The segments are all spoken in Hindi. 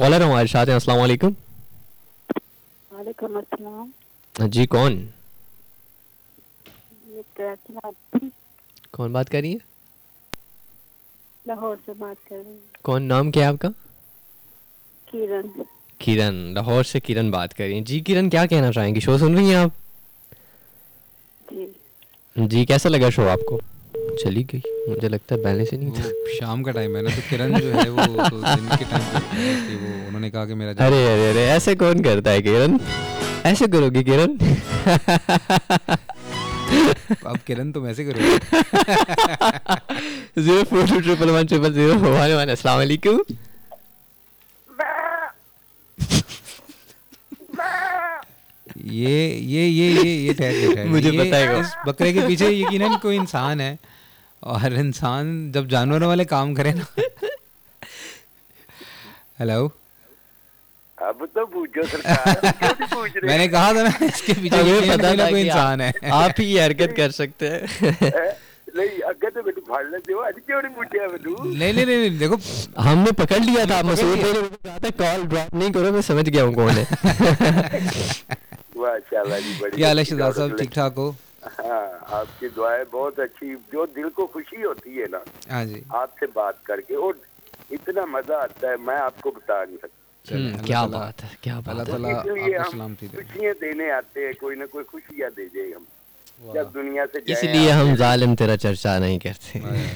कॉलर हमारे साथ हैं। अस्सलाम वालेकुम। वालेकुम अस्सलाम। जी कौन? ये कराची में कौन बात कर रही है? लाहौर से बात कर रही हूँ। कौन, नाम क्या है आपका? किरण। किरण, लाहौर से किरण बात कर रही हैं। जी किरण, क्या कहना चाहेंगी? शो सुन रही हैं आप? जी जी, कैसा लगा शो आपको? चली गई, मुझे लगता है बैलेंस ही नहीं था। वो शाम का टाइम है ना, तो किरण जो है वो तो दिन के टाइम पे होता है, इसलिए वो उन्होंने कहा कि मेरा अरे अरे अरे, ऐसे कौन करता है किरण? ऐसे करोगी किरण? अब किरण तुम ऐसे करोगे। 0421110011। अस्सलाम वालेकुम। ये ठहर मुझे पता है इस बकरे के पीछे यकीनन कोई इंसान है, और इंसान जब जानवरों वाले काम करे ना। हेलो, अब तो पूछो सरकार, क्यों नहीं पूछ रहे? मैंने कहा था ना इसके पीछे हमें यकीनन पता कोई ना था कोई कि इंसान है। आप ही ये हरकत कर सकते हैं। नहीं अगर तो मैंने फाड़ लेते हो, आज क्यों नहीं पूछा मैंने? नहीं देखो, हमने पकड़ लिया था, मसूद भाई ने कहा था कॉल ड्रॉप नहीं करो, मैं समझ गया हूँ कौन है। माशाल्लाह जी, बड़ी क्या हाल है शहजाद साहब, ठीक ठाक हो? हाँ, आपकी दुआएं बहुत अच्छी, जो दिल को खुशी होती है ना हाँ जी, आपसे बात करके, और इतना मजा आता है मैं आपको बता नहीं सकता। क्या बात है, क्या बात अल्लाह है। ताला इसलिए आपको हम सलाम थी दे। खुशियाँ देने आते हैं, कोई ना कोई खुशियाँ दे जाए हम जब दुनिया से जाएं। इसलिए हम जालिम तेरा चर्चा नहीं करते।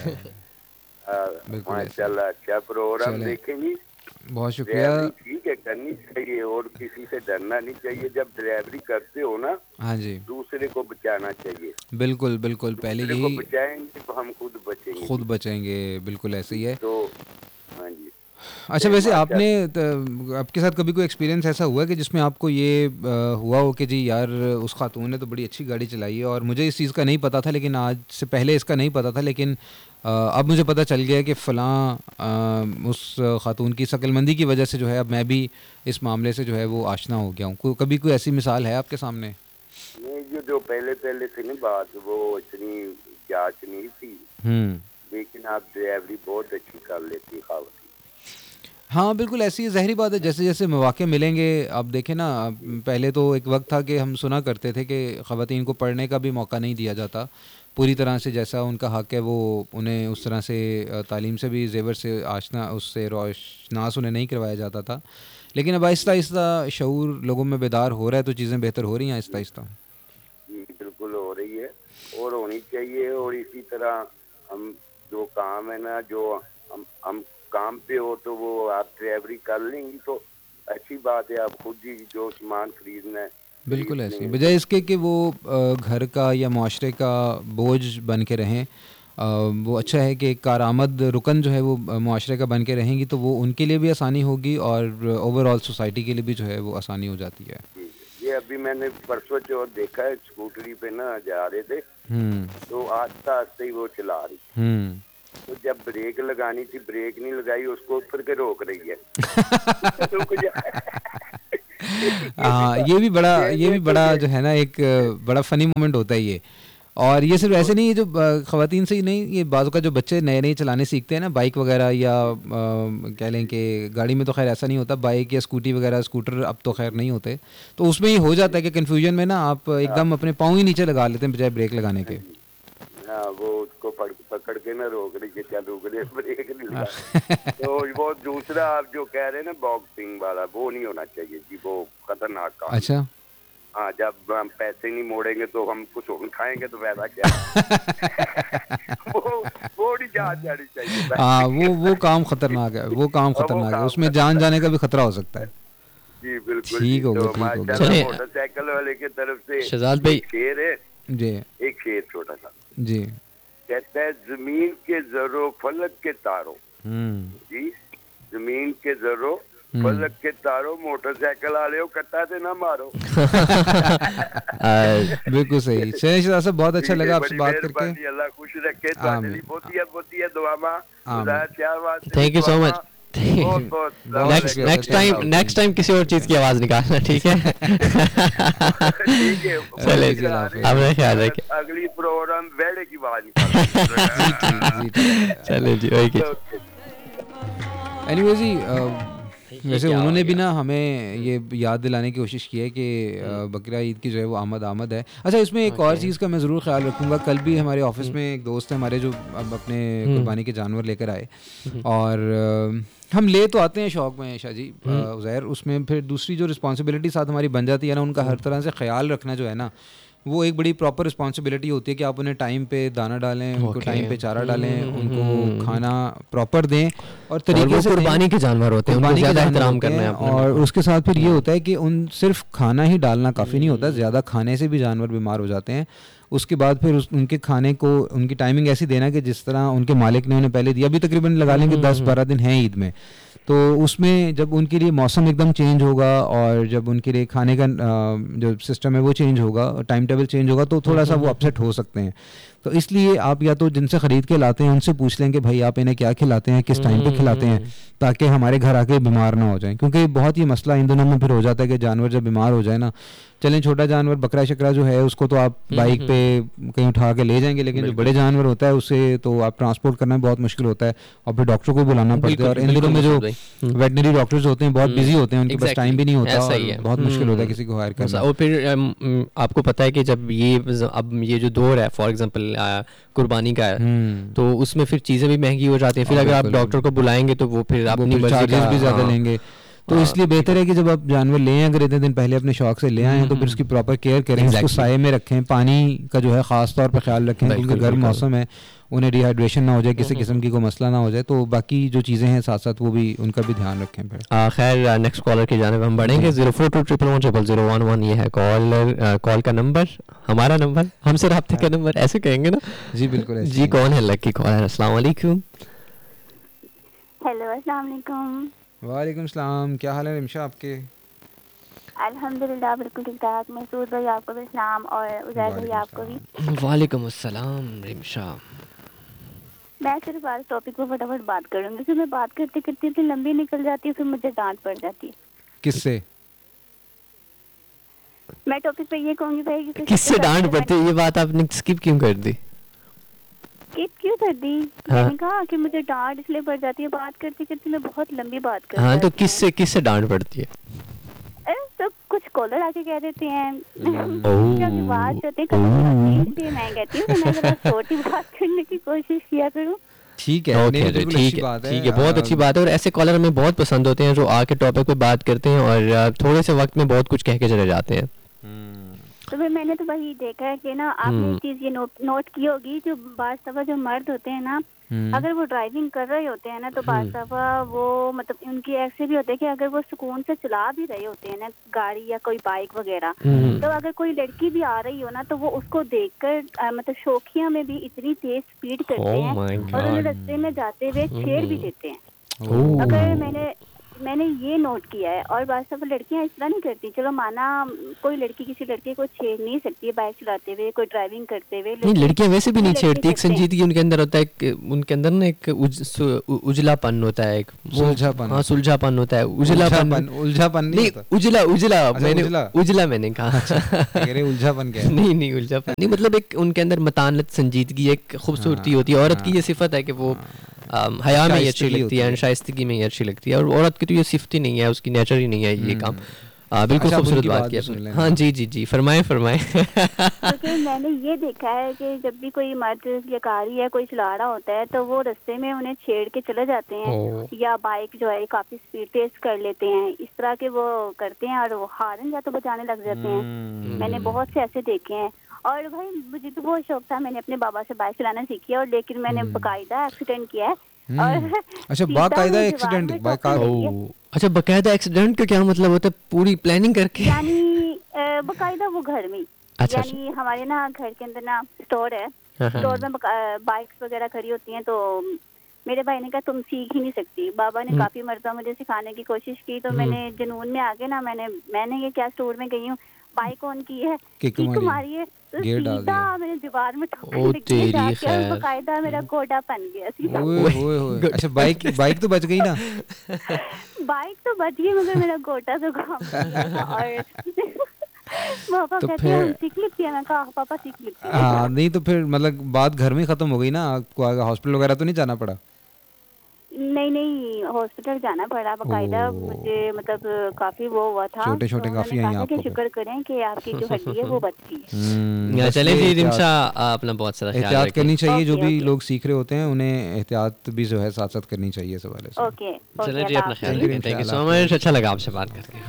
बिल्कुल ऐसे। माशाल्लाह, अच्छा प्रोग्राम चलें। देखेंगी। बहुत शुक्रिया। ड्राइवरी ठीक है, करनी चाहिए, और किसी से डरना नहीं चाहिए। जब ड्राइवरी करते हो ना, हाँ जी, दूसरे को बचाना चाहिए। बिल्कुल बिल्कुल, पहले दूसरे को यही बचाएंगे तो हम खुद बचेंगे। खुद बचेंगे, बिल्कुल ऐसे ही है। तो हाँ जी। अच्छा, वैसे माशा- आपने आपके साथ कभी कोई एक्सपीरियंस ऐसा हुआ कि जिसमें आपको ये हुआ हो कि जी यार उस खातून ने तो बड़ी अच्छी गाड़ी चलाई है और मुझे इस चीज़ का नहीं पता था, लेकिन आज से पहले इसका नहीं पता था, लेकिन अब मुझे पता चल गया कि फ़लाँ उस खातून की शकलमंदी की वजह से जो है अब मैं भी इस मामले से जो है वो आशना हो गया हूँ। कभी कोई ऐसी मिसाल है आपके सामने? नहीं, जो पहले थी ना बात, वो इतनी जांच नहीं थी, लेकिन आप ड्राइवरी बहुत अच्छी कर लेती खावती। हाँ बिल्कुल, ऐसी ज़ाहिरी बात है, जैसे जैसे मौके मिलेंगे। आप देखें ना, पहले तो एक वक्त था कि हम सुना करते थे कि ख़वातीन को पढ़ने का भी मौका नहीं दिया जाता पूरी तरह से, जैसा उनका हक़ है वो उन्हें उस तरह से तालीम से भी ज़ेवर से आशना, उससे रोशनास उन्हें नहीं करवाया जाता था। लेकिन अब आहिस्ता आहिस्ता शऊर लोगों में बेदार हो रहा है, तो चीज़ें बेहतर हो रही हैं आहिस्ता आहिस्ता। जी बिल्कुल हो रही है, और होनी चाहिए। और इसी तरह हम जो काम है ना, जो हम काम पे हो तो वो आप ड्राइवरी कर लेंगी तो अच्छी बात है। आप खुद ही जो सामान खरीदना है बिल्कुल खरीद ऐसे, लेंगे। बजाय इसके कि वो घर का या माशरे का बोझ बन के रहें, वो अच्छा है कि कारआमद रुकन जो है वो माशरे का बन के रहेंगी, तो वो उनके लिए भी आसानी होगी और ओवरऑल सोसाइटी के लिए भी जो है वो आसानी हो जाती है। जी, ये अभी मैंने परसों जो देखा है, स्कूटरी पे ना जा रहे थे, तो आस्ता आस्ता ही वो चला रही, तो जब ब्रेक लगानी थी ब्रेक नहीं लगाई, उसको फिर के रोक रही है। रुक जा। हाँ, ये भी बड़ा जो है ना एक बड़ा फ़नी मोमेंट होता है ये। और ये सिर्फ ऐसे नहीं है, जो ख़वातीन से ही नहीं, ये बाज़ का जो बच्चे नए नए चलाने सीखते हैं ना, बाइक वगैरह, या कह लें कि गाड़ी में तो खैर ऐसा नहीं होता, बाइक या स्कूटी वगैरह, स्कूटर अब तो खैर नहीं होते, तो उसमें ये हो जाता है कि कन्फ्यूजन में ना आप एकदम अपने पाँव ही नीचे लगा लेते हैं बजाय ब्रेक लगाने के। हाँ, वो उसको पकड़ के ना रोक रही है, क्या रोक रही है, ब्रेक नहीं लगा। तो वो दूसरा आप जो कह रहे हैं ना बॉक्सिंग वाला, वो नहीं होना चाहिए जी, वो खतरनाक काम। अच्छा, हाँ, जब हम पैसे नहीं मोड़ेंगे तो हम कुछ और खाएंगे तो फायदा क्या? वो नहीं जानी चाहिए। हाँ, वो काम खतरनाक है, वो काम खतरनाक है, उसमें जान जाने का भी खतरा हो सकता है। जी बिल्कुल। ठीक हो गया, तो ठीक हो गया। माशाल्लाह मोटरसाइकिल वाले की तरफ से शहजाद भाई। एक शेर है, जी एक शेर छोटा सा, जी, कहता है जमीन के जर्रों फलक के तारों, जी जमीन के जर्रों फलक के तारों, मोटरसाइकिल वाले हो कत्ता से ना मारो। बिल्कुल सही। शहजाद साहब, बहुत अच्छा लगा आपसे बात करके। अल्लाह खुश रखे, बहुत है दुआ मां। Thank you so much. Next time किसी और चीज की आवाज निकालना, ठीक है? ठीक है, चले जी, अपना ख्याल रखिए। अगली प्रोग्राम वेड़े की आवाज निकालना। चले जी, ओके। एनीवे जी, वैसे उन्होंने भी ना हमें ये याद दिलाने की कोशिश की है कि बकरा ईद की जो है वो आमद है। अच्छा, इसमें एक और चीज़ का मैं ज़रूर ख्याल रखूँगा। कल भी हमारे ऑफिस में एक दोस्त है हमारे जो अब अपने कुर्बानी के जानवर लेकर आए, और हम ले तो आते हैं शौक़ में शाह जी उज़ैर, उसमें फिर दूसरी जो रिस्पॉन्सिबिलिटी साथ हमारी बन जाती है ना, उनका हर तरह से ख्याल रखना जो है ना, वो एक बड़ी प्रॉपर रिस्पॉन्सिबिलिटी होती है कि आप उन्हें टाइम पे दाना डालें, उनको टाइम पे चारा डालें, उनको खाना प्रॉपर दें और तरीके से कुर्बानी के जानवर होते हैं, उनको ज़्यादा एहतराम करना है अपने। और उसके साथ फिर ये होता है कि उन सिर्फ खाना ही डालना काफ़ी नहीं होता, ज़्यादा खाने से भी जानवर बीमार हो जाते हैं। उसके बाद फिर उनके खाने को उनकी टाइमिंग ऐसी देना कि जिस तरह उनके मालिक ने उन्हें पहले दिया। अभी तकरीबन लगा लेंगे 10-12 दिन हैं ईद में, तो उसमें जब उनके लिए मौसम एकदम चेंज होगा और जब उनके लिए खाने का जो सिस्टम है वो चेंज होगा, टाइम टेबल चेंज होगा, तो थोड़ा सा वो अपसेट हो सकते हैं। तो इसलिए आप या तो जिनसे ख़रीद के लाते हैं उनसे पूछ लें कि भाई आप इन्हें क्या खिलाते हैं, किस टाइम पे खिलाते हैं, ताकि हमारे घर आके बीमार ना हो जाएं। क्योंकि बहुत ही मसला इन दिनों में फिर हो जाता है कि जानवर जब बीमार हो जाए ना, चलें छोटा जानवर बकरा शकरा जो है उसको तो आप बाइक पे कहीं उठा के ले जाएंगे, लेकिन जो बड़े जानवर होता है उसे तो आप ट्रांसपोर्ट करना बहुत मुश्किल होता है और फिर डॉक्टर को बुलाना पड़ता है। और इन दिनों में जो वेटनरी डॉक्टर्स होते हैं बहुत बिजी होते हैं, उनके पास टाइम भी नहीं होता और बहुत मुश्किल होता है किसी को हायर करना। और फिर आपको पता है कि जब ये जो दौर है फॉर एग्जांपल कुर्बानी का है, तो उसमें फिर चीज़ें भी महंगी हो जाती हैं। फिर अगर आप डॉक्टर को बुलाएंगे तो वो फिर अपनी चार्जेस भी ज़्यादा लेंगे। तो इसलिए बेहतर है कि जब आप जानवर लें, अगर इतने दिन पहले अपने शौक से ले आए हैं तो फिर उसकी प्रॉपर केयर करें, उसको साए में रखें, पानी का जो है ख़ास तौर पर ख्याल रखें क्योंकि गर्म मौसम है, उन्हें डिहाइड्रेशन ना हो जाए, किसी किस्म की कोई मसला ना हो जाए। तो बाकी जो चीज़ें हैं साथ साथ वो भी उनका भी ध्यान रखें। फिर खैर नेक्स्ट कॉलर की जानिब हम बढ़ेंगे। 0421110011 ये है कॉल का नंबर, हमारा नंबर, हमसे रब्ते का नंबर, ऐसे कहेंगे ना जी? बिल्कुल जी। कौन है लकी कॉलर? अस्सलाम वालेकुम। हेलो, अस्सलाम वालेकुम। वालेकुम सलाम। क्या हाल है रिमशा आपके? अल्हम्दुलिल्लाह बिल्कुल ठीक ठाक। महसूद भाई आपको भी सलाम और उज़ैर भाई आपको भी। वालेकुम अस्सलाम रिमशा। मैं सिर्फ आज टॉपिक पर फटाफट बात करूँगी, फिर मैं बात करते करते इतनी लंबी निकल जाती है, फिर मुझे डांट पड़ जाती है। किससे? मैं टॉपिक पे ये कहूँगी भाई किससे डांट पड़ती है? ये बात आपने स्किप क्यों कर दी? क्यों कर दी? मैंने कहा कि मुझे डांट इसलिए पड़ जाती है, बात करते करते मैं बहुत लंबी बात कर। हाँ, तो किससे डांट पड़ती है? तो कुछ कॉलर आके कह देते हैं क्योंकि बात होती है कभी मैं कहती हूँ मैं जरा छोटी बात करने की कोशिश किया करूँ। ठीक है, ठीक है, बहुत अच्छी बात है। और ऐसे कॉलर हमें बहुत पसंद होते हैं जो आके टॉपिक पे बात करते हैं और थोड़े से वक्त में बहुत कुछ कह के चले जाते हैं। तो फिर मैंने तो वही देखा है कि ना आपने एक चीज ये नोट की होगी, जो बास दफा जो मर्द होते हैं ना, अगर वो ड्राइविंग कर रहे होते हैं ना तो बास दफा वो मतलब उनकी ऐसे भी होते हैं कि अगर वो सुकून से चला भी रहे होते हैं ना गाड़ी या कोई बाइक वगैरह, तो अगर कोई लड़की भी आ रही हो ना तो वो उसको देखकर मतलब शौकिया में भी इतनी तेज स्पीड करते हैं और उन्हें रास्ते में जाते हुए छेड़ भी देते हैं। अगर मैंने ये नोट किया है। और बात सब लड़कियां इस तरह नहीं करती। चलो माना कोई लड़की किसी लड़के को छेड़ नहीं सकती है बाइक चलाते हुए, कोई ड्राइविंग करते हुए। नहीं, लड़कियां वैसे भी नहीं छेड़ती। एक संजीदगी उनके अंदर होता है, उनके अंदर ना एक उजलापन होता है, एक सुलझापन। हाँ, सुलझापन होता है। उजलापन नहीं, उजला मैंने कहा। उलझापन क्या? नहीं, उलझापन नहीं, मतलब एक उनके अंदर मतानत, संजीदगी, एक खूबसूरती होती है। औरत की ये सिफत है कि वो हया में ही अच्छी लगती है, शाइस्तगी में ही अच्छी लगती है। और औरत की तो ये सिफत ही नहीं है, उसकी नेचर ही नहीं है ये काम। बिल्कुल खूबसूरत बात किया। हाँ जी, फरमाएं। क्योंकि मैंने ये देखा है कि जब भी कोई मर्द या कारी या कोई चला रहा होता है तो वो रास्ते में उन्हें छेड़ के चले जाते हैं या बाइक जो है काफी स्पीड तेज कर लेते हैं, इस तरह के वो करते हैं और वो हारन या तो बजाने लग जाते हैं। मैंने बहुत से ऐसे देखे हैं। और भाई मुझे तो बहुत शौक था, मैंने अपने बाबा से बाइक चलाना सीखी है, और लेकिन मैंने बाकायदा एक्सीडेंट किया है। और अच्छा, बाकायदा एक्सीडेंट? अच्छा, बाकायदा एक्सीडेंट का क्या मतलब होता है? पूरी प्लानिंग करके? यानी बाकायदा वो घर में, यानी हमारे ना घर के अंदर ना स्टोर है, स्टोर में बाइक्स वगैरह खड़ी होती हैं। तो मेरे भाई ने कहा तुम सीख ही नहीं सकती। बाबा ने काफी मरतबा मुझे सिखाने की कोशिश की, तो मैंने जुनून में आके ना मैंने ये क्या स्टोर में गई हूँ, बाइक ऑन की है, किक मारी है, तो सीधा मैंने दीवार में ठोकर लगी, बाकायदा मेरा गोडा बन गया सीधा। अच्छा, बाइक तो बच गई ना? बाइक तो बच गई मगर मेरा गोटा तो घाम गया। और पापा कहते हैं हम सीख लेती है। मैं कहा पापा सीख लेती है। हाँ, नहीं तो फिर मतलब बात घर में खत्म हो गई ना, आपको हॉस्पिटल वगैरह तो नहीं जाना पड़ा? नहीं हॉस्पिटल जाना पड़ा बकायदा मुझे, मतलब काफी वो हुआ था। छोटे काफी हैं आपको। शुक्र करें कि आपकी जो हड्डी है वो बच गई। चले जी रिमशा, अपना बहुत सारा एहतियात करनी चाहिए। जो भी लोग सीख रहे होते हैं उन्हें एहतियात भी जो है साथ साथ करनी चाहिए इस हवाले से। ओके चले जी, अपना ख्याल रखें। थैंक यू सो मच, अच्छा लगा आपसे बात करके।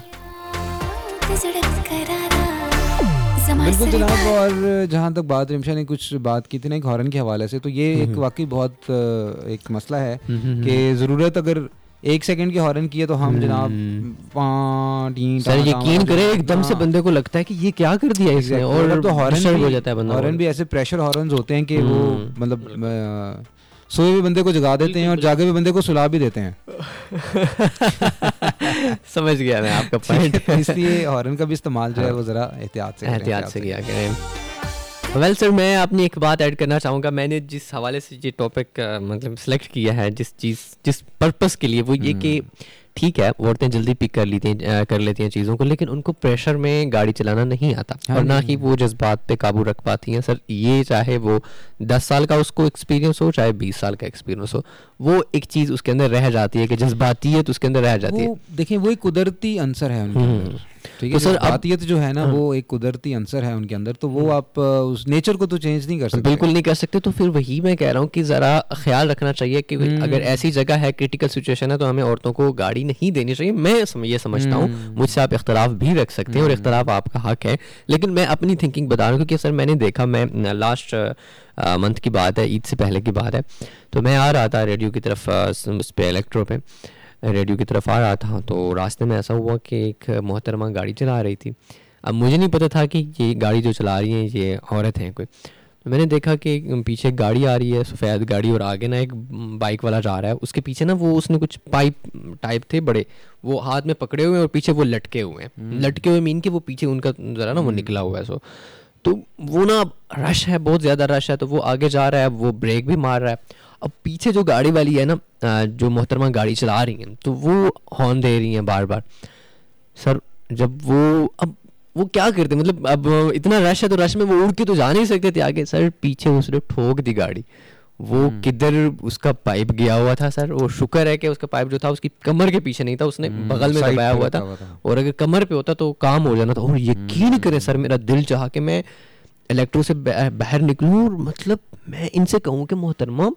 बिल्कुल जनाब। और जहाँ तक बात रिमशा ने कुछ बात की थी ना एक हॉर्न के हवाले से, तो ये एक वाकई बहुत एक मसला है कि ज़रूरत अगर 1 सेकंड की हॉर्न की है तो हम जनाब सर यकीन करें एकदम से बंदे को लगता है कि ये क्या कर दिया इसने, और तो हॉर्न हो जाता है बंदा। हॉर्न भी ऐसे प्रेशर हॉर्न्स होते हैं कि वो मतलब सोए हुए बंदे को जगा देते हैं और जागे हुए बंदे को सुला भी देते हैं। समझ गया मैं आपका पॉइंट। इसलिए हॉर्न का भी इस्तेमाल जो है वो ज़रा एहतियात से किया करें। वेल सर, मैं अपनी एक बात ऐड करना चाहूँगा। मैंने जिस हवाले से ये टॉपिक मतलब सेलेक्ट किया है, जिस पर्पस के लिए, वो ये कि ठीक है औरतें जल्दी पिक कर लेती हैं चीज़ों को, लेकिन उनको प्रेशर में गाड़ी चलाना नहीं आता और ना ही वो जज्बात पे काबू रख पाती हैं सर। ये चाहे वो 10 साल का उसको एक्सपीरियंस हो, चाहे 20 साल का एक्सपीरियंस हो, वो एक चीज़ उसके अंदर रह जाती है कि जज्बाती है तो उसके अंदर रह जाती है। देखिए वो एक कुदरती आंसर है उनके अंदर, ठीक है। तो सर आतियत जो है ना वो एक कुदरती आंसर है उनके अंदर, तो वो आप उस नेचर को तो चेंज नहीं कर सकते, बिल्कुल नहीं कर सकते। तो फिर वही मैं कह रहा हूँ कि ज़रा ख्याल रखना चाहिए कि अगर ऐसी जगह है, क्रिटिकल सिचुएशन है, तो हमें औरतों को गाड़ी नहीं देनी चाहिए। मैं ये समझता हूँ, मुझसे आप इख्तलाफ भी रख सकते हैं और इख्तलाफ आपका हक है, लेकिन मैं अपनी थिंकिंग बता रहा हूँ क्योंकि सर मैंने देखा, मैं लास्ट मंथ की बात है, ईद से पहले की बात है, तो मैं आ रहा था रेडियो की तरफ, उस पे इलेक्ट्रो पे रेडियो की तरफ आ रहा था, तो रास्ते में ऐसा हुआ कि एक मोहतरमा गाड़ी चला रही थी। अब मुझे नहीं पता था कि ये गाड़ी जो चला रही है ये औरत है कोई। तो मैंने देखा कि पीछे एक गाड़ी आ रही है, सफ़ेद गाड़ी, और आगे ना एक बाइक वाला जा रहा है। उसके पीछे ना वो उसने कुछ पाइप टाइप थे बड़े, वो हाथ में पकड़े हुए हैं और पीछे वो लटके हुए हैं। लटके हुए मीन कि वो पीछे उनका ज़रा ना वो निकला हुआ है। सो तो वो ना रश है, बहुत ज़्यादा रश है, तो वो आगे जा रहा है, वो ब्रेक भी मार रहा है। अब पीछे जो गाड़ी वाली है ना, जो मोहतरमा गाड़ी चला रही हैं, तो वो हॉर्न दे रही हैं बार बार। सर जब वो क्या करते, मतलब अब इतना रश है तो रश में वो उड़ के तो जा नहीं सकते थे आगे। सर पीछे उसने ठोक दी गाड़ी, वो किधर उसका पाइप गया हुआ था सर। वो शुक्र है कि उसका पाइप जो था उसकी कमर के पीछे नहीं था, उसने बगल में दबाया हुआ था, और अगर कमर पे होता तो काम हो जाना था। और यकीन करें सर, मेरा दिल चाहा कि मैं इलेक्ट्रो से बाहर निकलूं और मतलब मैं इनसे कहूँ कि मोहतरमा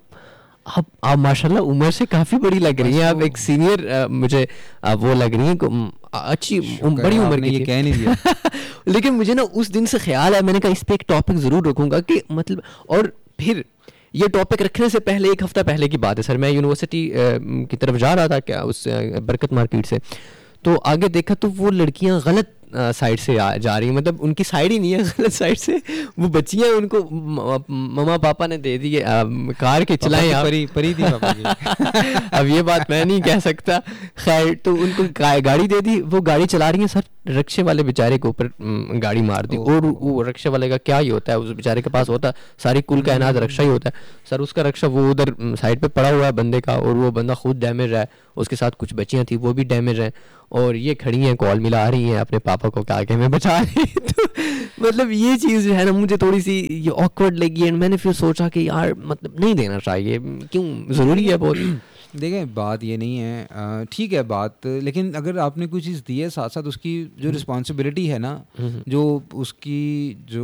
आप माशाल्लाह उम्र से काफ़ी बड़ी लग रही हैं, आप एक सीनियर मुझे वो लग रही हैं, अच्छी बड़ी उम्र की, ये कह नहीं दिया। लेकिन मुझे ना उस दिन से ख्याल है, मैंने कहा इस पर एक टॉपिक ज़रूर रखूँगा कि मतलब, और फिर ये टॉपिक रखने से पहले 1 हफ़्ता पहले की बात है सर, मैं यूनिवर्सिटी की तरफ जा रहा था क्या उस बरकत मार्केट से, तो आगे देखा तो वो लड़कियाँ गलत साइड से जा रही हैं, मतलब उनकी साइड ही नहीं है, गलत साइड से वो बच्चियाँ, उनको मम्मा पापा ने दे दी कार के चलाएं आप, परी थी पापा की। अब ये बात मैं नहीं कह सकता, खैर तो उनको गाड़ी दे दी, वो गाड़ी चला रही है सर, रिक्शे वाले बेचारे के ऊपर गाड़ी मार दी। और वो रिक्शे वाले का क्या ही होता है, उस बेचारे के पास होता सारी कुल कायनात रिक्शा ही होता है सर, उसका रिक्शा वो उधर साइड पे पड़ा हुआ है बंदे का, और वो बंदा खुद डैमेज है, उसके साथ कुछ बच्चियाँ थी वो भी डैमेज हैं, और ये खड़ी हैं कॉल मिला रही हैं अपने पापा को क्या मैं बचा रही। तो मतलब ये चीज़ जो है ना मुझे थोड़ी सी ये ऑकवर्ड लगी, एंड मैंने फिर सोचा कि यार मतलब नहीं देना चाहिए, क्यों, ज़रूरी है बहुत। देखें बात ये नहीं है, ठीक है बात, लेकिन अगर आपने कोई चीज़ दी है साथ साथ उसकी जो रिस्पॉन्सिबिलिटी है ना, जो उसकी जो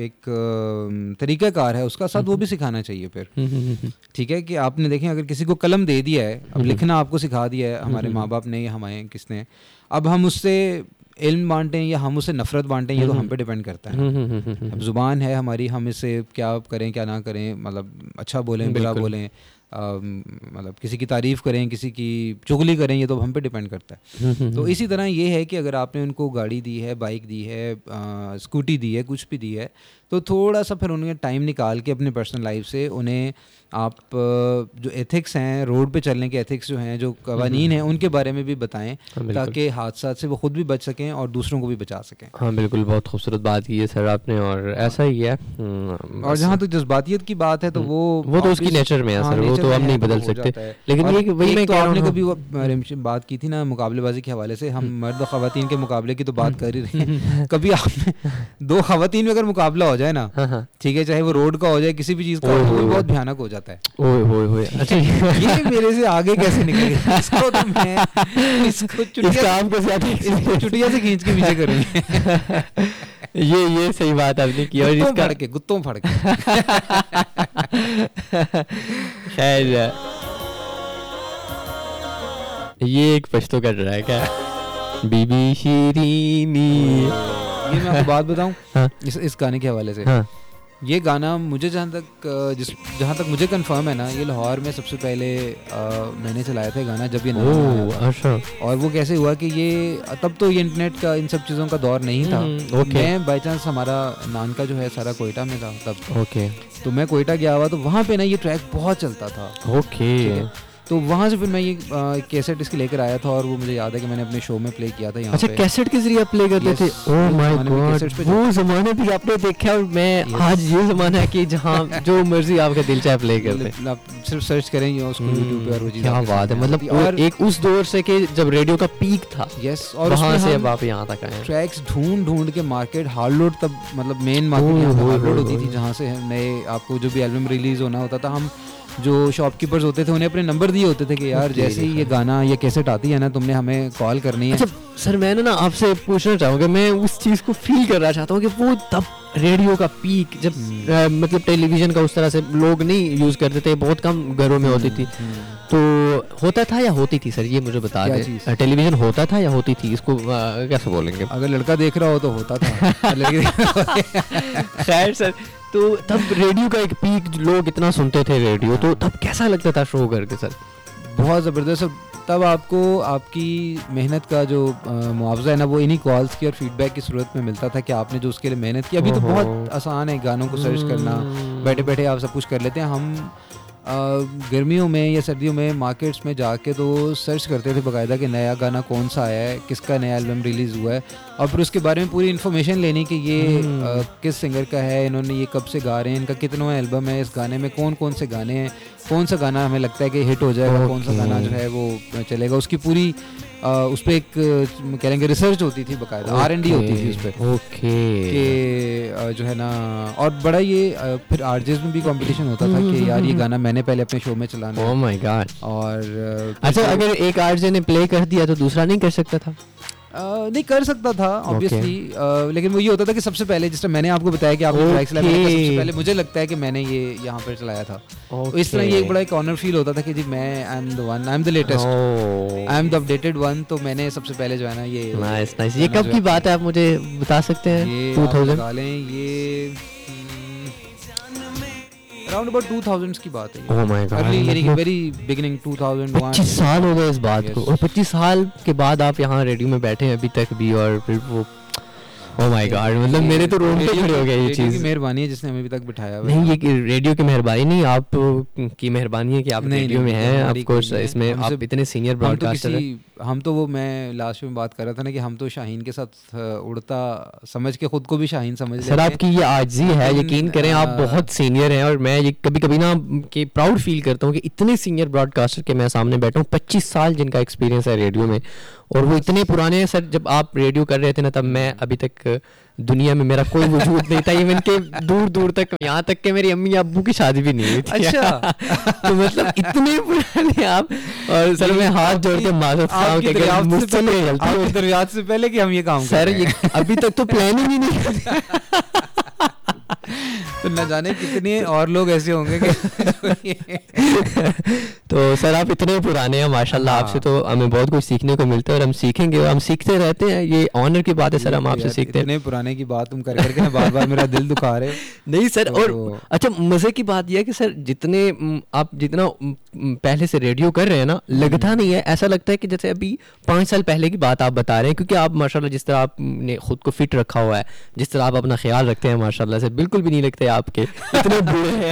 एक तरीक़ाकार है उसका साथ वो भी सिखाना चाहिए फिर। ठीक है कि आपने देखें अगर किसी को कलम दे दिया है, अब लिखना आपको सिखा दिया है हमारे माँ बाप ने या हमारे किसने, अब हम उससे इल्म बांटें या हम उससे नफ़रत बांटें, ये तो हम पे डिपेंड करता है। अब ज़ुबान है हमारी, हम इससे क्या करें क्या ना करें, मतलब अच्छा बोलें बुरा बोलें, मतलब किसी की तारीफ़ करें किसी की चुगली करें, ये तो हम पे डिपेंड करता है। तो इसी तरह ये है कि अगर आपने उनको गाड़ी दी है, बाइक दी है, स्कूटी दी है, कुछ भी दी है, तो थोड़ा सा फिर उन्हें टाइम निकाल के अपने पर्सनल लाइफ से उन्हें आप जो एथिक्स हैं, रोड पे चलने के एथिक्स जो हैं, जो कवानीन हैं, उनके बारे में भी बताएं, ताकि हादसा से वो खुद भी बच सकें और दूसरों को भी बचा सकें। हाँ बिल्कुल, बहुत खूबसूरत बात की है सर आपने, और ऐसा ही है। और जहाँ तक जज्बातियत की बात है तो वो तो उसकी नेचर में है सर, वो तो हम नहीं बदल सकते। लेकिन ये वही मैं कह रहा हूँ, आपने कभी बात की थी ना मुकाबलेबाजी के हवाले से, हम मर्द और ख़वातीन के मुकाबले की तो बात कर ही रहे हैं, कभी आपने 2 ख़वातीन में अगर मुकाबला हो जाए ना, ठीक है, चाहे वो रोड का हो जाए किसी भी चीज़ का, वो बहुत भयानक हो जाता है। गलत है। ओए होए होए, अच्छा ये मेरे से आगे कैसे निकल गया, इसको तो मैं इसको चुटिया से खींच के पीछे करूंगी। ये सही बात आपने की। और इसका गुत्तों फड़ के खैर ये एक पश्तो का ट्रैक है, बीबी शीरीनी। ये मैं आपको बात बताऊं, हाँ। इस गाने के हवाले से, हाँ। ये गाना मुझे जहाँ तक मुझे कंफर्म है ना, ये लाहौर में सबसे पहले मैंने चलाया था गाना जब ये नया आया था। अच्छा। और वो कैसे हुआ कि ये तब तो ये इंटरनेट का इन सब चीज़ों का दौर नहीं था। मैं बाई चांस, हमारा नान का जो है सारा कोयटा में था तब। ओके। तो मैं कोयटा गया हुआ, तो वहाँ पे ना ये ट्रैक बहुत चलता था। ओके। तो वहाँ से फिर मैं ये कैसेट इसकी लेकर आया था, और वो मुझे याद है कि मैंने अपने शो में प्ले किया था यहाँ अच्छा, पे। कैसेट के जरिए प्ले करते थे? ओह माय गॉड, वो ज़माने भी आपने देखा। और मैं आज ये ज़माना है कि जहाँ जो मर्जी आपका दिल चाहे प्ले करते, आप सिर्फ सर्च करेंगे उसको यूट्यूब पे और वो चीज़। क्या बात है, मतलब और एक उस दौर से कि जब रेडियो का पीक था। यस, और वहाँ से अब आप यहाँ तक आए। ट्रैक्स ढूंढ के मार्केट, हार्डलोड, तब मतलब मेन मार्केट यहाँ पे हार्डलोड होती थी, जहाँ से नए आपको जो भी एल्बम रिलीज होना होता था, हम जो शॉपकीपर्स होते थे उन्हें अपने नंबर दिए होते थे कि यार जैसे ही ये गाना, ये कैसेट आती है ना, तुमने हमें कॉल करनी है। अच्छा सर, मैं ना आपसे पूछना चाहूँगा, मैं उस चीज़ को फील करना चाहता हूँ कि वो तब रेडियो का पीक, जब मतलब टेलीविज़न का उस तरह से लोग नहीं यूज़ करते थे, बहुत कम घरों में होती थी, तो होता था या होती थी? सर ये मुझे बता दें, टेलीविज़न होता था या होती थी? इसको कैसे बोलेंगे? अगर लड़का देख रहा हो तो होता था। खैर सर, तो तब रेडियो का एक पीक, लोग इतना सुनते थे रेडियो, तो तब कैसा लगता था शो करके सर? बहुत ज़बरदस्त। तब आपको आपकी मेहनत का जो मुआवजा है ना, वो इन्हीं कॉल्स की और फीडबैक की सूरत में मिलता था कि आपने जो उसके लिए मेहनत की। अभी तो बहुत आसान है गानों को सर्च करना, बैठे बैठे आप सब कुछ कर लेते हैं। हम गर्मियों में या सर्दियों में मार्केट्स में जाके तो सर्च करते थे बाकायदा कि नया गाना कौन सा आया है, किसका नया एल्बम रिलीज़ हुआ है, और फिर उसके बारे में पूरी इन्फॉर्मेशन लेनी कि ये किस सिंगर का है, इन्होंने ये कब से गा रहे हैं, इनका कितना एल्बम है, इस गाने में कौन कौन से गाने हैं, कौन सा गाना हमें लगता है कि हिट हो जाएगा, कौन सा गाना जो है वो चलेगा। उसकी पूरी उस पर एक कहेंगे रिसर्च होती थी, बाकायदा R&D होती थी उस पर। कि जो है ना, और बड़ा ये फिर आरजेस में भी कंपटीशन होता था कि यार ये गाना मैंने पहले अपने शो में चलाना है। Oh my God. और अच्छा, अगर एक आरजे ने प्ले कर दिया तो दूसरा नहीं कर सकता था? नहीं कर सकता था ऑब्वियसली, लेकिन वो ये होता था कि सबसे पहले, जिस तरह मैंने आपको बताया कि आपने ट्रैक्स लाया, सबसे पहले मुझे लगता है कि मैंने ये यहाँ पर चलाया था। तो इस तरह ये एक बड़ा एक ऑनर फील होता था कि जी मैं I am the one, I am the latest, I am the updated one, तो मैंने सबसे पहले जो है ना ये नाइस नाइस। ये कब की बात है, आप मुझे बता सकते हैं? ये 2000 ये अराउंड अबाउट 2000s की बात है। Oh my God, early very beginning 2001। 25 साल हो गए इस बात को, और 25 साल के बाद आप यहाँ रेडियो में बैठे हैं अभी तक भी, और फिर वो ओह माय गॉड, मतलब मेरे तो रोंगटे खड़े हो गए। ये चीज़ की मेहरबानी है जिसने हमें अभी तक बिठाया। नहीं, ये रेडियो की मेहरबानी नहीं, आप की मेहरबानी है कि आप रेडियो में हैं। ऑफ कोर्स इसमें आप इतने सीनियर ब्रॉडकास्टर हैं। हम तो वो, मैं लास्ट में बात कर रहा था ना कि हम तो शाहीन के साथ उड़ता समझ के खुद को भी शाहीन समझ लेते हैं। सर आपकी ये आजी है, यकीन करें आप बहुत सीनियर हैं, और मैं ये कभी कभी ना कि प्राउड फील करता हूँ कि इतने सीनियर ब्रॉडकास्टर के मैं सामने बैठा हूँ, 25 साल जिनका एक्सपीरियंस है रेडियो में, और वो इतने पुराने हैं। सर जब आप रेडियो कर रहे थे ना, तब मैं अभी तक दुनिया में मेरा कोई वजूद नहीं था, इवन के दूर दूर तक, यहाँ तक कि मेरी अम्मी अब्बू की शादी भी नहीं हुई थी। अच्छा। तो मतलब इतने पुराने आप, और सर मैं हाथ जोड़ के माजरत खाऊं कि मुझसे नहीं गलती, दरियात से पहले कि हम ये काम सर ये अभी तक तो प्लानिंग ही नहीं। तो न जाने कितने और लोग ऐसे होंगे कि तो सर आप इतने पुराने हैं माशाल्लाह, आपसे तो हमें बहुत कुछ सीखने को मिलता है, और हम सीखेंगे, और हम सीखते रहते हैं। ये ऑनर की बात है सर, हम आपसे सीखते हैं। इतने पुराने की बात तुम कर करके ना बार बार मेरा दिल दुखा रहे हो। नहीं सर, और अच्छा मजे की बात यह है कि सर जितने आप जितना पहले से रेडियो कर रहे हैं ना, लगता नहीं है, ऐसा लगता है कि जैसे अभी 5 साल पहले की बात आप बता रहे हैं, क्योंकि आप माशाल्लाह जिस तरह आपने खुद को फिट रखा हुआ है, जिस तरह आप अपना ख्याल रखते हैं माशाल्लाह से, बिल्कुल भी नहीं लगते आपके इतने बूढ़े हैं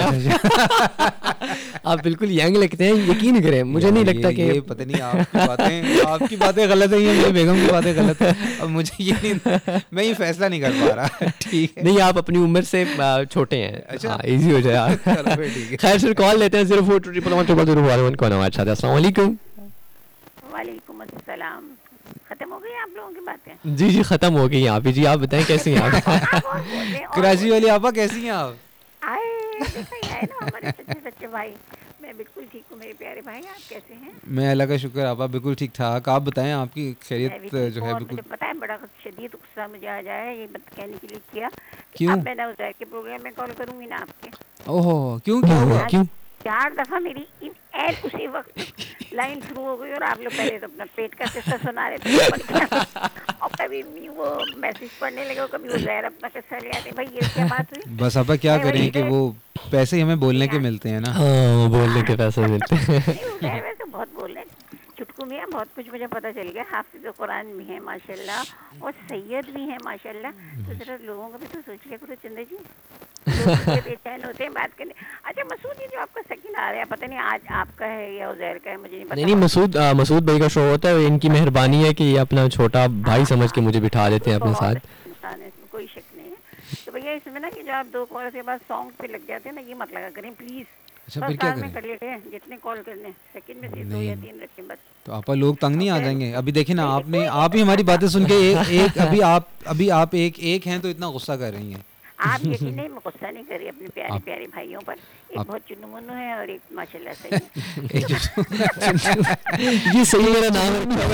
आप बिल्कुल यंग लगते हैं, यकीन करें। मुझे नहीं लगता कि ये पता नहीं आपकी बातें गलत है या मेरी बेगम की बातें गलत है, अब मुझे ये नहीं, मैं ये फैसला नहीं कर पा रहा। ठीक है, नहीं आप अपनी उम्र से छोटे हैं। अच्छा इजी हो जाए। खैर सर कॉल लेते हैं 04211101 कौन है हमारे साथ? अस्सलाम वालेकुम। वालेकुम अस्सलाम। खत्म हो गई आप लोगों की बातें? जी जी खत्म हो गई यहाँ पे। जी आप बताएं कैसी हैं आप? कराची वाली आपा कैसी हैं आप? आए ना हमारे सच्चे मेरे भाई? मैं बिल्कुल ठीक हूँ मेरे प्यारे भाई, आप कैसे हैं? मैं अल्लाह का शुक्र, आप बिल्कुल ठीक ठाक। आप बताएं, आपकी मैं भी खैरियत ठीक जो हूँ। है और बिल्कुल। मुझे पता है बड़ा शदीद गुस्सा मुझे आ जाए ये बात कहने के लिए किया कि क्यों? अब मैं ना उज़ैर के प्रोग्राम में कॉल करूँगी ना आपके। ओहो, क्यों, क्या हुआ? आज 4 दफ़ा मेरी एन उसी वक्त लाइन शुरू हो गई और आप लोग पहले तो अपना पेट का किस्सा सुना रहे थे पढ़ के, और कभी भी वो मैसेज पढ़ने लगे और कभी उज़ैर अपना किस्सा ले आते। भाई ये क्या बात हुई? बस आप क्या मैं करें वही कि वो पैसे ही हमें बोलने के मिलते हैं ना। हाँ, बोलने के पैसे मिलते हैं। नहीं उज़ैर वैसे बहुत बोल रहे हैं। चुटकू मियाँ बहुत कुछ मुझे पता चल गया। हाफिज़ कुरान भी है माशाल्लाह और सैयद भी है माशाल्लाह। तो जरा लोगों का भी तो सोच लिया करो चंदा जी, लोग बेचैन होते हैं बात करने। अच्छा मसूद, ये जो आपका सकीन आ रहा है, पता नहीं आज आपका है या उज़ैर का है, मुझे नहीं पता। नहीं, मसूद भाई का शो होता है, इनकी मेहरबानी है कि ये अपना छोटा भाई समझ के मुझे बिठा देते हैं अपने बहुत साथ। अच्छा इंसान है, इसमें कोई शक नहीं है। तो भैया इसमें ना कि जो आप 2 कॉल के बाद सॉन्ग पे लग जाते हैं ना, ये मत लगा करें प्लीज़। अच्छा, बस फिर क्या कार में करें? कर लेते हैं जितने कॉल करने, सेकंड में से 2 या 3 रखें बस। तो आपा लोग तंग नहीं आ ओके। जाएंगे? अभी देखिए ना, नहीं, आपने कोई आप ही हमारी बातें सुन के एक अभी आप एक हैं तो इतना गुस्सा कर रही हैं। आप यकीन नहीं, मैं गुस्सा नहीं कर रही अपने प्यारे आप- प्यारे भाइयों पर। एक आप- बहुत चुन्नू मुन्नू है और एक माशाल्लाह सही है। एक ये सही मेरा नाम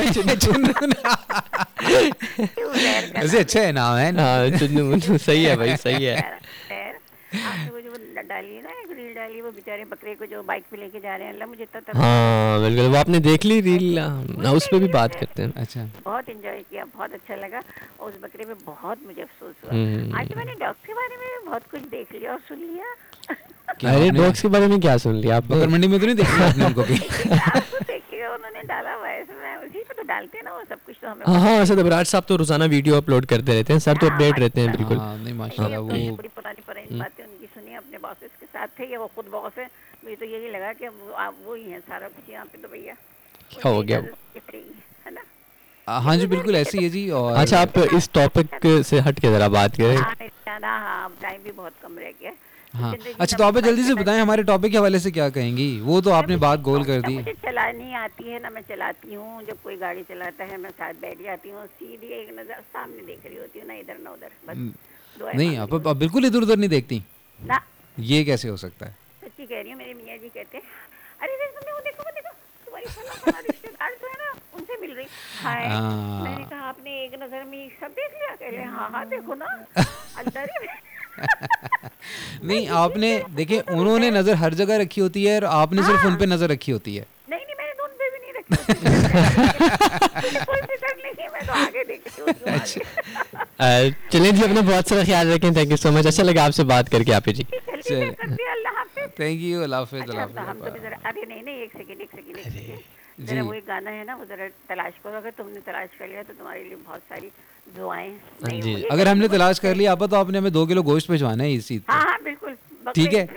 है। उज़ैर का ऐसे अच्छा है नाम है ना। हाँ, चुन्नू मुन्नू सही है भाई, सही है। खैर, आपने वो जो डाली है ना, एक रील डाली, वो बेचारे बकरे को जो बाइक पे लेके जा रहे हैं, अल्लाह मुझे इतना हाँ बिल्कुल, वो आपने देख ली रील? उस पर भी बात करते हैं। अच्छा, बहुत एंजॉय किया, बहुत अच्छा लगा। और उस बकरे पे बहुत मुझे अफसोस हुआ। हम्म। आज मैंने डॉग्स के बारे में बहुत कुछ देख लिया और सुन लिया। क्या अरे आपने- डॉग्स के बारे में क्या सुन लिया आपने? बकर मंडी में तो नहीं देखी आपने उनको भी? आपको देखिएगा उन्होंने डाला हुआ है इसमें, उसी पे तो डालते हैं ना वो सब कुछ, तो हमें हाँ हाँ, वैसे तो विराट साहब तो रोजाना वीडियो अपलोड करते रहते हैं सर, तो अपडेट रहते हैं बिल्कुल। हाँ, नहीं माशाल्लाह तो वो बड़ी पुरानी बातें उनकी सुनी, अपने बॉसेस के साथ थे या वो खुद बॉस है। मुझे तो यही लगा कि आप वो ही हैं सारा कुछ यहाँ पे, तो भैया क्या हो गया? है ना। हाँ जी बिल्कुल ऐसी है जी। और अच्छा, आप इस टॉपिक से हट के जरा बात करें। हाँ टाइम भी बहुत कम रह गया। हाँ, अच्छा तो आप जल्दी से बताएं हमारे टॉपिक के हवाले से क्या कहेंगी? वो तो आपने बात गोल कर दी। मुझे चलानी आती है ना, मैं चलाती हूँ। जब कोई गाड़ी चलाता है मैं साथ बैठ जाती हूँ, सीधी एक नज़र सामने देख रही होती हूँ, ना इधर ना उधर, बस दुआएं नहीं, मांग आप बिल्कुल इधर उधर नहीं देखती? रही हूँ। ना ये कैसे हो सकता है? सच्ची कह रही हूँ, मेरे मियाँ जी कहते हैं अरे वो देखो तुम्हारी फलाना रिश्तेदार जो है ना उनसे मिल रही। हाय, हाँ। मैंने कहा आपने एक नज़र में सब देख लिया? कह रहे हाँ हाँ देखो ना अंदर ही नहीं, आपने देखिए उन्होंने नजर हर जगह रखी होती है और आपने सिर्फ उन पे नजर रखी होती है। नहीं नहीं, मैंने तो उन पे भी नहीं रखी। मुझे कोई फिक्र नहीं है, मैं तो आगे देखती हूँ। चलें जी, अपना बहुत सारा ख्याल रखें। थैंक यू सो मच, अच्छा लगा आपसे बात करके आप जी। चलिए, अल्लाह हाफिज़। थैंक यू, अल्लाह हाफिज़, अच्छा, अल्लाह तो हम तो भी हाफिज़। जरा अरे नहीं एक सेकंड जी। जरा वो एक गाना है ना, वो जरा तलाश करो। अगर तुमने तलाश कर लिया तो तुम्हारे लिए बहुत सारी दुआएं नहीं जी। होंगी। अगर हमने तलाश कर लिया आपा तो आपने हमें 2 किलो गोश्त भिजवाना है इस चीज हाँ पे। हाँ बिल्कुल, ठीक है।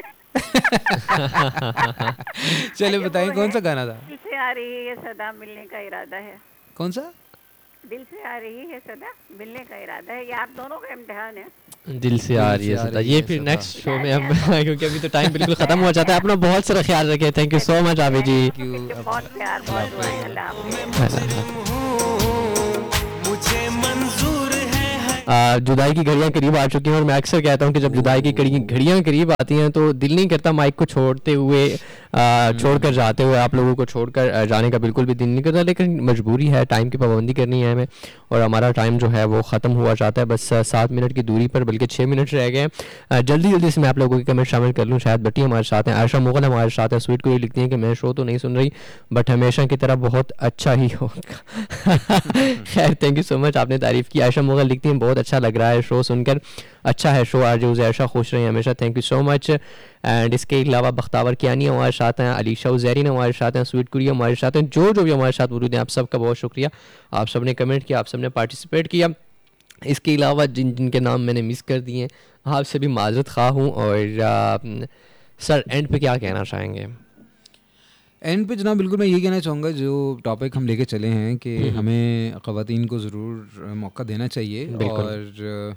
चलिए अच्छा, बताइए वो कौन है, सा गाना था? दिल से आ रही है सदा मिलने का इरादा है। कौन सा? दिल से आ रही है सदा मिलने का इरादा है। ये आप दोनों का इम्तिहान है। दिल से आ रही है सदा, ये फिर नेक्स्ट शो में हम क्योंकि अभी तो टाइम बिल्कुल खत्म हो जाता है। अपना बहुत सारा ख्याल रखें। Thank you so much Abid जी। बहुत प्यार, बहुत दुआएं। अल्लाह हाफिज़। जुदाई की घड़ियां करीब आ चुकी हैं और मैं अक्सर कहता हूं कि जब जुदाई की घड़ियां करीब आती हैं तो दिल नहीं करता माइक को छोड़ते हुए छोड़कर जाते हुए, आप लोगों को छोड़कर जाने का बिल्कुल भी दिल नहीं करता, लेकिन मजबूरी है, टाइम की पाबंदी करनी है हमें और हमारा टाइम जो है वो ख़त्म हुआ जाता है। बस 7 मिनट की दूरी पर, बल्कि 6 मिनट रह गए हैं। जल्दी से मैं आप लोगों के कमेंट शामिल कर लूँ। शायद बट्टी हमारे साथ हैं, आयशा मुगल हमारे साथ हैं। स्वीट को ये लिखती हैं कि मैं शो तो नहीं सुन रही बट हमेशा की तरह बहुत अच्छा ही होगा। खैर थैंक यू सो मच, आपने तारीफ़ की। आयशा मुगल लिखती हैं बहुत अच्छा लग रहा है शो सुनकर, अच्छा है शो, आज उज़ैर खुश रही हमेशा। Thank you so much. And इसके अलावा बख्तावर कियानी हमारे साथ हैं, अलीशा उज़ैरीन हमारे साथ हैं, स्वीट कुरिया हमारे साथ हैं, जो भी हमारे साथ मौजूद हैं, आप सबका बहुत शुक्रिया। आप सब ने कमेंट किया, आप सब ने पार्टिसिपेट किया। इसके अलावा जिनके नाम मैंने मिस कर दिए हैं आपसे भी माजरत ख़्वाह हूँ। और सर एंड पे क्या कहना चाहेंगे? एंड पे जनाब बिल्कुल मैं ये कहना चाहूँगा, जो टॉपिक हम लेके चले हैं कि हमें ख़वातीन को ज़रूर मौका देना चाहिए और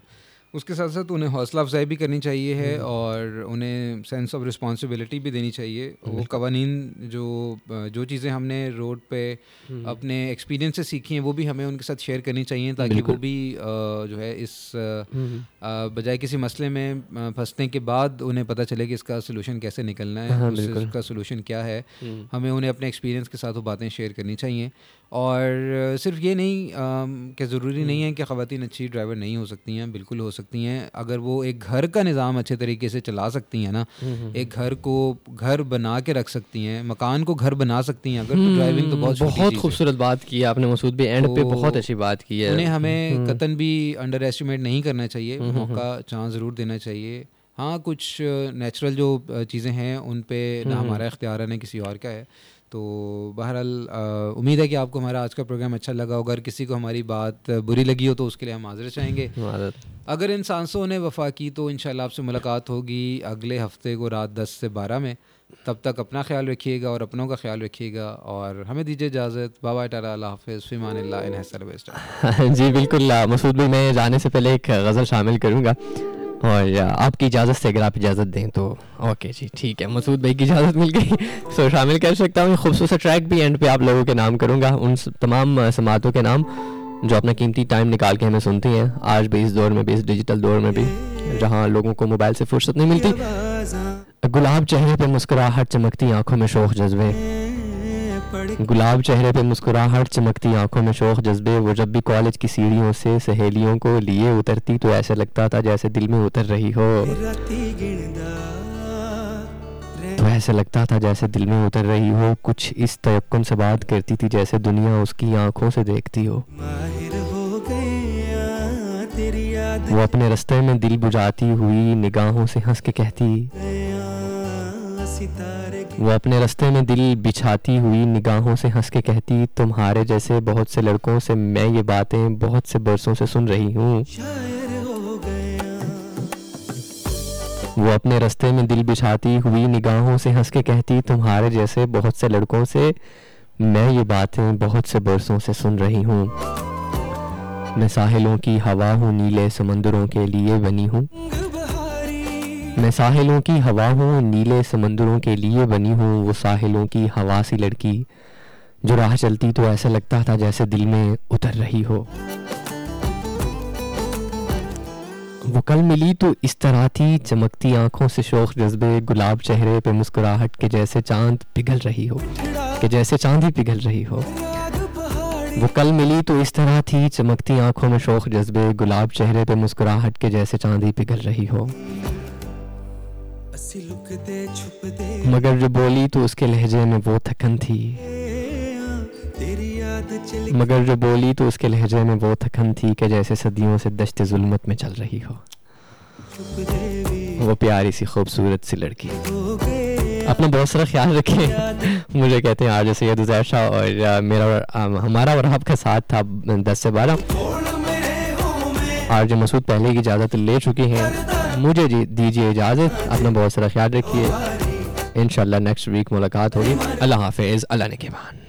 उसके साथ साथ उन्हें हौसला अफजाई भी करनी चाहिए है और उन्हें सेंस ऑफ रिस्पॉन्सिबिलिटी भी देनी चाहिए। वो कवानीन जो चीज़ें हमने रोड पे अपने एक्सपीरियंस से सीखी हैं वो भी हमें उनके साथ शेयर करनी चाहिए, ताकि वो भी जो है इस बजाय किसी मसले में फंसने के बाद उन्हें पता चले कि इसका सोल्यूशन कैसे निकलना है, उसका सोल्यूशन क्या है। हमें उन्हें अपने एक्सपीरियंस के साथ वो बातें शेयर करनी चाहिए। और सिर्फ ये नहीं कि ज़रूरी नहीं है कि ख़वातीन अच्छी ड्राइवर नहीं हो सकती हैं, बिल्कुल हो सकती हैं। अगर वो एक घर का निज़ाम अच्छे तरीके से चला सकती हैं ना, एक घर को घर बना के रख सकती हैं, मकान को घर बना सकती हैं अगर, तो ड्राइविंग तो बहुत खूबसूरत बात की है आपने मसूद भाई, एंड पे बहुत अच्छी बात की है। उन्हें हमें कतन भी अंडर एस्टिमेट नहीं करना चाहिए, मौका चांस ज़रूर देना चाहिए। हाँ, कुछ नेचुरल जो चीज़ें हैं उन पे ना हमारा इख्तियार है ना किसी और का है। तो बहरहाल उम्मीद है कि आपको हमारा आज का प्रोग्राम अच्छा लगा होगा। अगर किसी को हमारी बात बुरी लगी हो तो उसके लिए हम माज़रत चाहेंगे। अगर इन सांसों ने वफ़ा की तो इंशाल्लाह आपसे मुलाकात होगी अगले हफ्ते को रात 10 से 12 में। तब तक अपना ख्याल रखिएगा और अपनों का ख्याल रखिएगा और हमें दीजिए इजाज़त। बाबा टाला, अल्लाह हाफ़िज़, फ़िमानिल्लाह, इन हस्सल बेस्ट। जी बिल्कुल मसूद भाई, मैं जाने से पहले एक गज़ल शामिल करूँगा और आपकी इजाज़त से अगर आप इजाज़त दें तो ओके जी, ठीक है। मसूद भाई की इजाज़त मिल गई तो शामिल कर सकता हूँ। खूबसूरत ट्रैक भी एंड पे आप लोगों के नाम करूँगा, उन तमाम समातों के नाम जो अपना कीमती टाइम निकाल के हमें सुनती हैं आज भी, इस दौर में भी, इस डिजिटल दौर में भी जहाँ लोगों को मोबाइल से फुर्सत नहीं मिलती। गुलाब चेहरे पे मुस्कुराहट, चमकती आंखों में शौक जज्बे, गुलाब चेहरे पे मुस्कुराहट, चमकती आंखों में शौक जज्बे। वो जब भी कॉलेज की सीढ़ियों से सहेलियों को लिए उतरती तो ऐसा लगता था जैसे दिल में उतर रही हो, तो ऐसा लगता था जैसे दिल में उतर रही हो। कुछ इस तयक्कुन से बात करती थी जैसे दुनिया उसकी आंखों से देखती हो। वो अपने रास्ते में दिल बुझाती हुई निगाहों से हंस के कहती, वो अपने रास्ते में दिल बिछाती हुई निगाहों से हंस के कहती, तुम्हारे जैसे बहुत से लड़कों से मैं ये बातें बहुत से बरसों से सुन रही हूँ। वो अपने रास्ते में दिल बिछाती हुई निगाहों से हंस के कहती, तुम्हारे जैसे बहुत से लड़कों से मैं ये बातें बहुत से बरसों से सुन रही हूँ। मैं साहिलों की हवा हूँ, नीले समंदरों के लिए बनी हूँ। मैं साहिलों की हवा हूँ, नीले समंदरों के लिए बनी हूँ। वो साहिलों की हवा सी लड़की जो राह चलती तो ऐसा लगता था जैसे दिल में उतर रही हो। वो कल मिली तो इस तरह थी, चमकती आंखों से शौक जज्बे, गुलाब चेहरे पे मुस्कुराहट के जैसे चांद पिघल रही हो, कि जैसे चांदी पिघल रही हो। वो कल मिली तो इस तरह थी, चमकती आंखों में शौक जज्बे, गुलाब चेहरे पे मुस्कुराहट के जैसे चांदी पिघल रही हो। मगर जो बोली तो उसके लहजे में वो थकन थी, मगर जो बोली तो उसके लहजे में वो थकन थी कि जैसे सदियों से दश्त जुल्मत में चल रही हो। वो प्यारी सी खूबसूरत सी लड़की। अपना बहुत सारा ख्याल रखें। मुझे कहते हैं आरजे सैयद उज़ैर शाह और हमारा और आपका साथ था 10 से 12। आरजे मसूद पहले की इजाज़त ले चुके हैं, मुझे दीजिए इजाज़त। अपना बहुत सारा ख्याल रखिए, इंशाल्लाह नेक्स्ट वीक मुलाकात होगी। अल्लाह हाफ़िज़, अल्लाह ने के बाद।